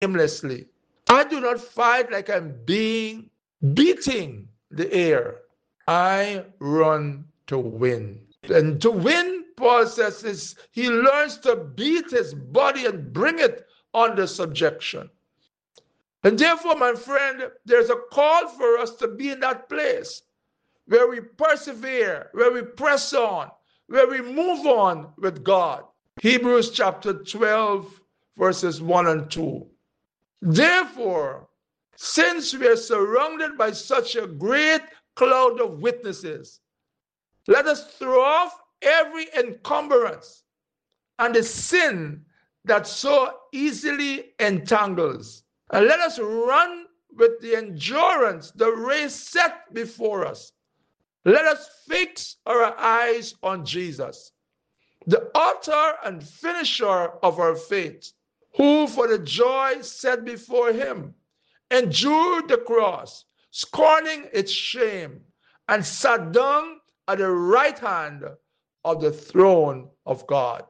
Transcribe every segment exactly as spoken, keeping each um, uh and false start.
aimlessly. I do not fight like I'm being beating the air. I run to win. And to win, Paul says, is he learns to beat his body and bring it under subjection. And therefore, my friend, there's a call for us to be in that place where we persevere, where we press on, where we move on with God. Hebrews chapter twelve, verses one and two. Therefore, since we are surrounded by such a great cloud of witnesses, let us throw off every encumbrance and the sin that so easily entangles. And let us run with the endurance the race set before us. Let us fix our eyes on Jesus, the author and finisher of our faith, who for the joy set before him endured the cross, scorning its shame, and sat down at the right hand of the throne of God.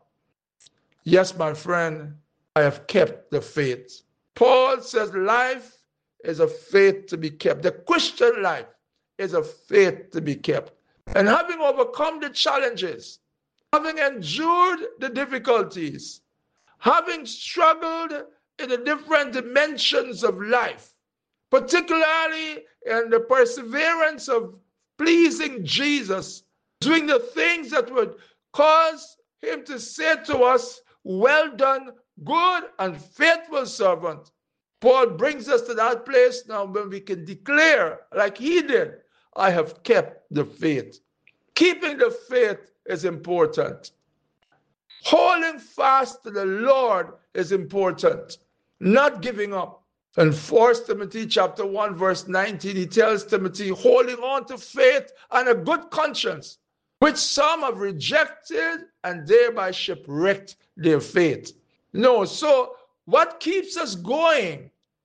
Yes, my friend, I have kept the faith. Paul says life is a faith to be kept. The Christian life is a faith to be kept. And having overcome the challenges, having endured the difficulties, having struggled in the different dimensions of life, particularly in the perseverance of pleasing Jesus, doing the things that would cause him to say to us, well done, good and faithful servant. Paul brings us to that place now when we can declare, like he did, I have kept the faith. Keeping the faith is important. Holding fast to the Lord is important. Not giving up. In First Timothy chapter one, verse nineteen, he tells Timothy, holding on to faith and a good conscience, which some have rejected and thereby shipwrecked their faith. No, so what keeps us going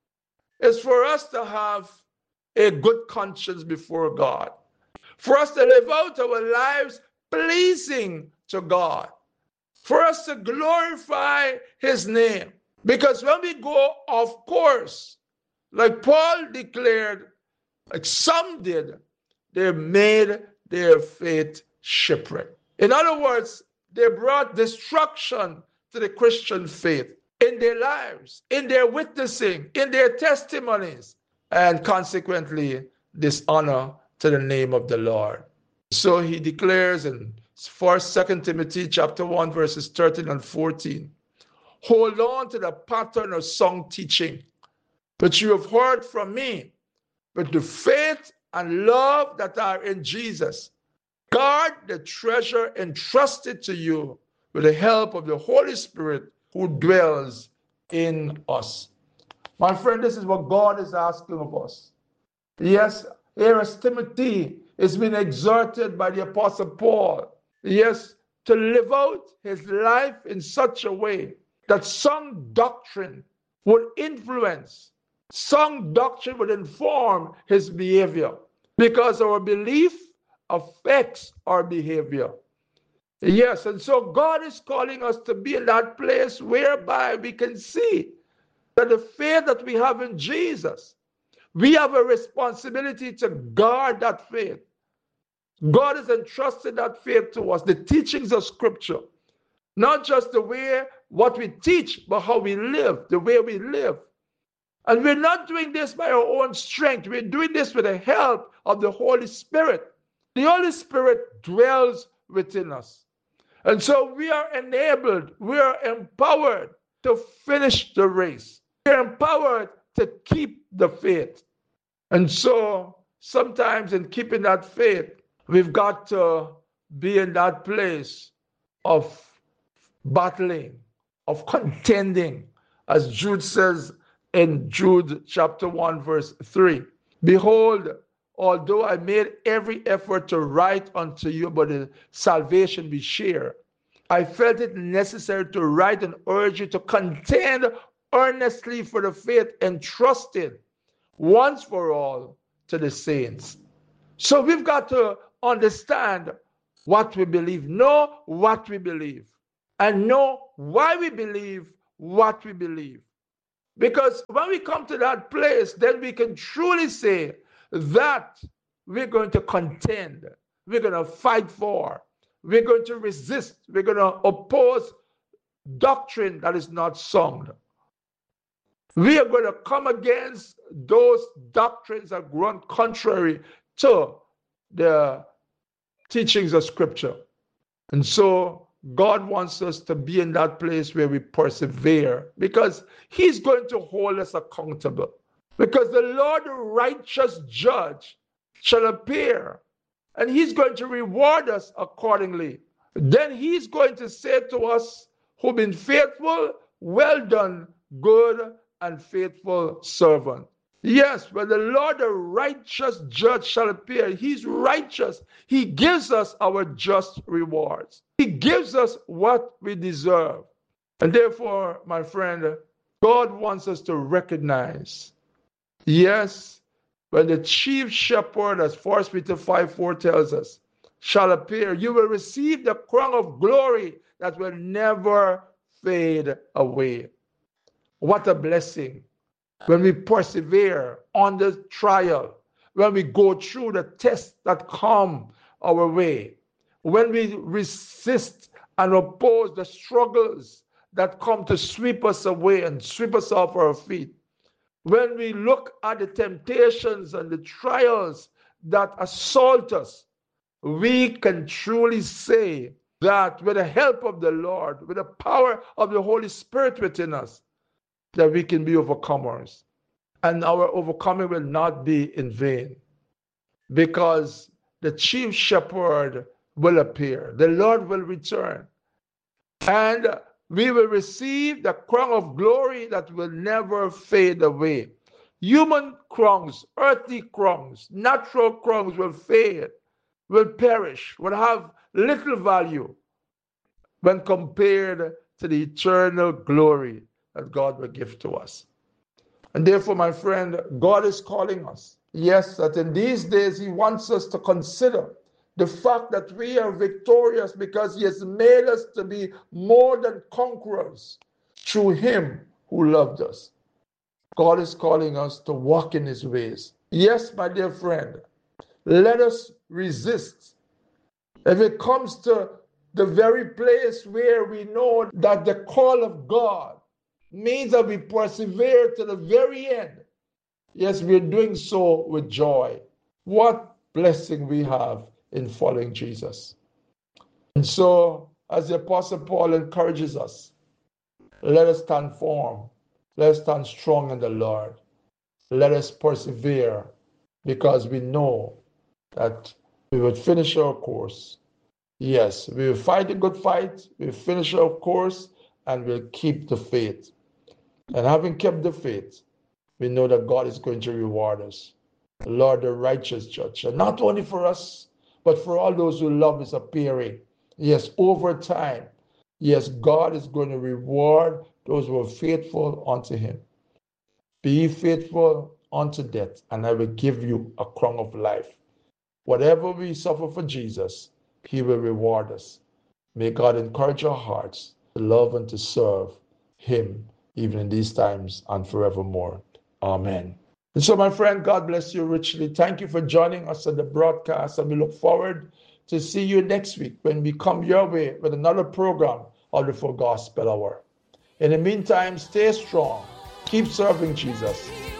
is for us to have a good conscience before God, for us to live out our lives pleasing to God, for us to glorify his name. Because when we go off course, like Paul declared, like some did, they made their faith shipwreck. In other words, they brought destruction to the Christian faith in their lives, in their witnessing, in their testimonies, and consequently dishonor to the name of the Lord. So he declares in First, Second Timothy chapter one, verses thirteen and fourteen, hold on to the pattern of sound teaching, which you have heard from me, with the faith and love that are in Jesus. Guard the treasure entrusted to you with the help of the Holy Spirit who dwells in us. My friend, this is what God is asking of us. Yes, here as Timothy is being exhorted by the Apostle Paul, yes, to live out his life in such a way that some doctrine would influence, some doctrine would inform his behavior, because our belief affects our behavior. Yes, and so God is calling us to be in that place whereby we can see that the faith that we have in Jesus, we have a responsibility to guard that faith. God has entrusted that faith to us, the teachings of Scripture. Not just the way, what we teach, but how we live, the way we live. And we're not doing this by our own strength. We're doing this with the help of the Holy Spirit. The Holy Spirit dwells within us. And so we are enabled, we are empowered to finish the race. We're empowered to keep the faith. And so sometimes in keeping that faith, we've got to be in that place of battling, of contending, as Jude says in Jude chapter one, verse three. Behold, although I made every effort to write unto you about the salvation we share, I felt it necessary to write and urge you to contend earnestly for the faith entrusted once for all to the saints. So we've got to understand what we believe, know what we believe, and know why we believe what we believe. Because when we come to that place, then we can truly say that we're going to contend, we're going to fight for, we're going to resist, we're going to oppose doctrine that is not sound. We are going to come against those doctrines that run contrary to the teachings of Scripture. And so God wants us to be in that place where we persevere, because He's going to hold us accountable. Because the Lord, the righteous judge, shall appear, and He's going to reward us accordingly. Then He's going to say to us who've been faithful, well done, good and faithful servant. Yes, when the Lord, the righteous judge, shall appear, He's righteous. He gives us our just rewards. He gives us what we deserve. And therefore, my friend, God wants us to recognize, yes, when the chief shepherd, as First Peter five four tells us, shall appear, you will receive the crown of glory that will never fade away. What a blessing when we persevere on the trial, when we go through the tests that come our way, when we resist and oppose the struggles that come to sweep us away and sweep us off our feet, when we look at the temptations and the trials that assault us, we can truly say that with the help of the Lord, with the power of the Holy Spirit within us, that we can be overcomers. And our overcoming will not be in vain, because the chief shepherd will appear. The Lord will return. And we will receive the crown of glory that will never fade away. Human crowns, earthly crowns, natural crowns will fade, will perish, will have little value when compared to the eternal glory that God will give to us. And therefore, my friend, God is calling us. Yes, that in these days He wants us to consider the fact that we are victorious because He has made us to be more than conquerors through Him who loved us. God is calling us to walk in His ways. Yes, my dear friend, let us resist. If it comes to the very place where we know that the call of God means that we persevere to the very end, yes, we're doing so with joy. What blessing we have in following Jesus. And so, as the Apostle Paul encourages us, let us stand firm. Let us stand strong in the Lord. Let us persevere, because we know that we will finish our course. Yes, we will fight a good fight, we will finish our course, and we'll keep the faith. And having kept the faith, we know that God is going to reward us. The Lord, the righteous judge, and not only for us, but for all those who love His appearing. Yes, over time, yes, God is going to reward those who are faithful unto Him. Be faithful unto death, and I will give you a crown of life. Whatever we suffer for Jesus, He will reward us. May God encourage our hearts to love and to serve Him, even in these times and forevermore. Amen. And so, my friend, God bless you richly. Thank you for joining us on the broadcast, and we look forward to see you next week when we come your way with another program of the Full Gospel Hour. In the meantime, stay strong. Keep serving Jesus.